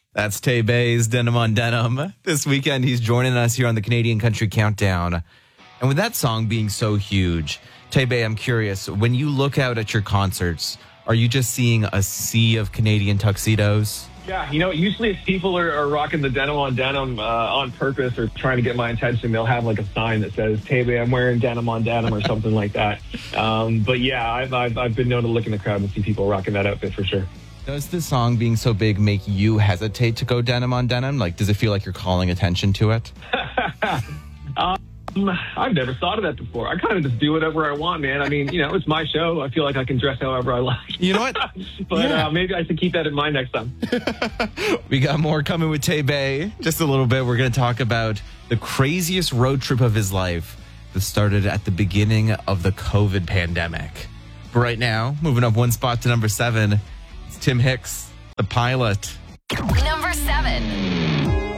That's Tay Bay's Denim on Denim. This weekend, he's joining us here on the Canadian Country Countdown. And with that song being so huge, Tay Bay, I'm curious, when you look out at your concerts, are you just seeing a sea of Canadian tuxedos? Yeah, usually if people are rocking the denim on purpose or trying to get my attention, they'll have like a sign that says, "Tay Bay, I'm wearing denim on denim," or something like that. But yeah, I've been known to look in the crowd and see people rocking that outfit for sure. Does this song being so big make you hesitate to go denim on denim? Like, does it feel like you're calling attention to it? I've never thought of that before. I kind of just do whatever I want, man. I mean, it's my show. I feel like I can dress however I like. You know what? But maybe I should keep that in mind next time. We got more coming with Tay Bay. Just a little bit. We're going to talk about the craziest road trip of his life that started at the beginning of the COVID pandemic. But right now, moving up one spot to number 7, it's Tim Hicks, The Pilot. Number 7.